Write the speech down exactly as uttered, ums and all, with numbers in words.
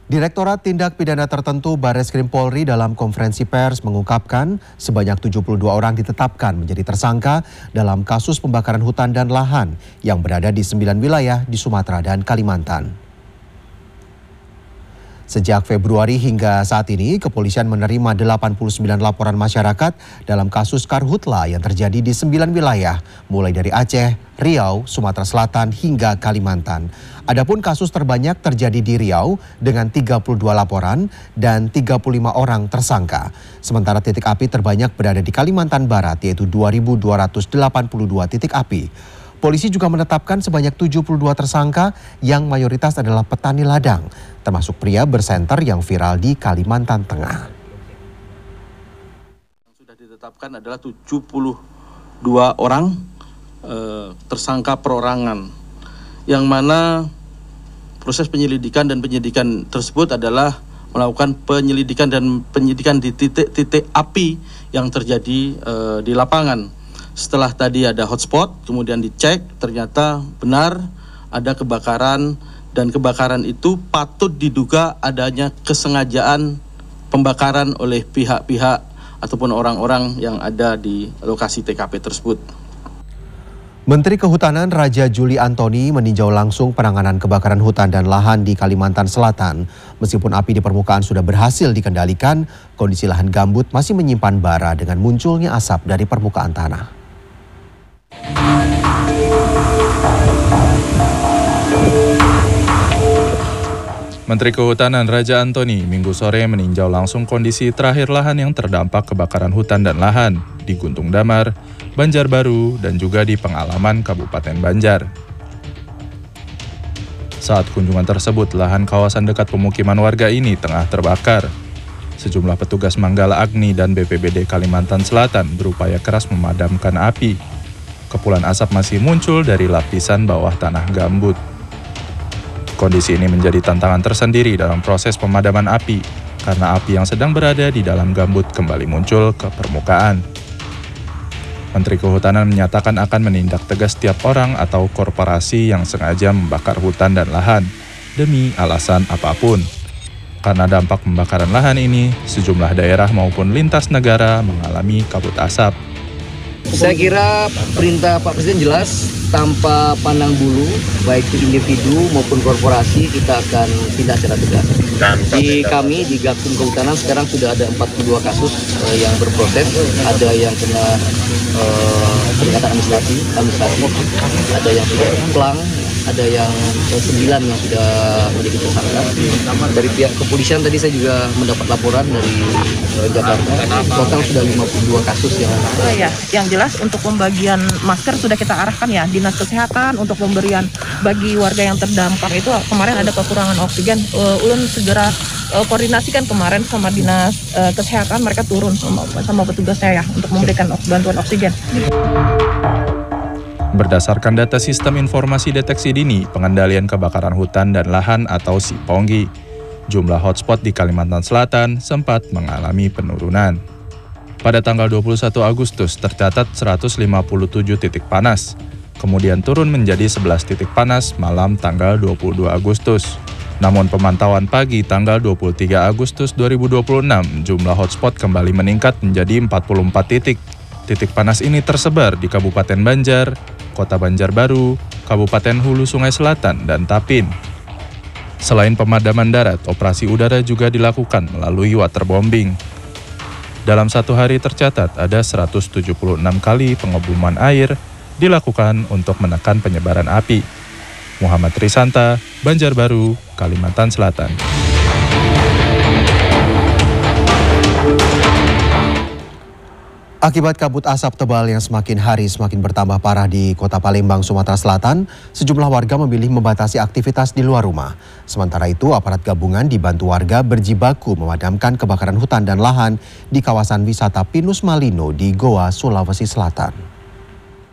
Direktorat Tindak Pidana Tertentu Barreskrim Polri dalam konferensi pers mengungkapkan sebanyak tujuh puluh dua orang ditetapkan menjadi tersangka dalam kasus pembakaran hutan dan lahan yang berada di sembilan wilayah di Sumatera dan Kalimantan. Sejak Februari hingga saat ini, kepolisian menerima delapan puluh sembilan laporan masyarakat dalam kasus karhutla yang terjadi di sembilan wilayah, mulai dari Aceh, Riau, Sumatera Selatan hingga Kalimantan. Adapun kasus terbanyak terjadi di Riau dengan tiga puluh dua laporan dan tiga puluh lima orang tersangka. Sementara titik api terbanyak berada di Kalimantan Barat, yaitu dua ribu dua ratus delapan puluh dua titik api. Polisi juga menetapkan sebanyak tujuh puluh dua tersangka yang mayoritas adalah petani ladang, termasuk pria bersenter yang viral di Kalimantan Tengah. Yang sudah ditetapkan adalah tujuh puluh dua orang eh, tersangka perorangan, yang mana proses penyelidikan dan penyidikan tersebut adalah melakukan penyelidikan dan penyidikan di titik-titik api yang terjadi eh, di lapangan. Setelah tadi ada hotspot, kemudian dicek, ternyata benar ada kebakaran, dan kebakaran itu patut diduga adanya kesengajaan pembakaran oleh pihak-pihak ataupun orang-orang yang ada di lokasi T K P tersebut. Menteri Kehutanan Raja Juli Antoni meninjau langsung penanganan kebakaran hutan dan lahan di Kalimantan Selatan. Meskipun api di permukaan sudah berhasil dikendalikan, kondisi lahan gambut masih menyimpan bara dengan munculnya asap dari permukaan tanah. Menteri Kehutanan Raja Antoni Minggu sore meninjau langsung kondisi terakhir lahan yang terdampak kebakaran hutan dan lahan di Guntung Damar, Banjarbaru, dan juga di Pengalaman, Kabupaten Banjar. Saat kunjungan tersebut, lahan kawasan dekat pemukiman warga ini tengah terbakar. Sejumlah petugas Manggala Agni dan B P B D Kalimantan Selatan berupaya keras memadamkan api. Kepulan asap masih muncul dari lapisan bawah tanah gambut. Kondisi ini menjadi tantangan tersendiri dalam proses pemadaman api, karena api yang sedang berada di dalam gambut kembali muncul ke permukaan. Menteri Kehutanan menyatakan akan menindak tegas setiap orang atau korporasi yang sengaja membakar hutan dan lahan, demi alasan apapun. Karena dampak pembakaran lahan ini, sejumlah daerah maupun lintas negara mengalami kabut asap. Saya kira perintah Pak Presiden jelas, tanpa pandang bulu, baik itu individu maupun korporasi, kita akan tindak secara tegas. Di kami, di Gakum Kehutanan sekarang sudah ada empat puluh dua kasus eh, yang berproses, ada yang kena eh, peringatan administrasi, administrasi, ada yang sudah pelang, ada yang eh, sembilan yang sudah menjadi tersangka. Dari pihak kepolisian tadi saya juga mendapat laporan dari eh, Jakarta, total sudah lima puluh dua kasus yang. Oh ya, yang jelas untuk pembagian masker sudah kita arahkan ya, Dinas Kesehatan untuk pemberian bagi warga yang terdampak itu kemarin ada kekurangan oksigen. Uh, Ulun segera uh, koordinasikan kemarin sama Dinas uh, Kesehatan, mereka turun sama, sama petugas saya untuk memberikan bantuan oksigen. Berdasarkan data Sistem Informasi Deteksi Dini Pengendalian Kebakaran Hutan dan Lahan atau SIPONGI, jumlah hotspot di Kalimantan Selatan sempat mengalami penurunan. Pada tanggal dua puluh satu Agustus tercatat seratus lima puluh tujuh titik panas, kemudian turun menjadi sebelas titik panas malam tanggal dua puluh dua Agustus. Namun pemantauan pagi tanggal dua puluh tiga Agustus dua ribu dua puluh enam, jumlah hotspot kembali meningkat menjadi empat puluh empat titik. Titik panas ini tersebar di Kabupaten Banjar, Kota Banjarbaru, Kabupaten Hulu Sungai Selatan, dan Tapin. Selain pemadaman darat, operasi udara juga dilakukan melalui waterbombing. Dalam satu hari tercatat ada seratus tujuh puluh enam kali pengeboman air dilakukan untuk menekan penyebaran api. Muhammad Trisanta, Banjarbaru, Kalimantan Selatan. Akibat kabut asap tebal yang semakin hari semakin bertambah parah di Kota Palembang, Sumatera Selatan, sejumlah warga memilih membatasi aktivitas di luar rumah. Sementara itu, aparat gabungan dibantu warga berjibaku memadamkan kebakaran hutan dan lahan di kawasan wisata Pinus Malino di Goa, Sulawesi Selatan.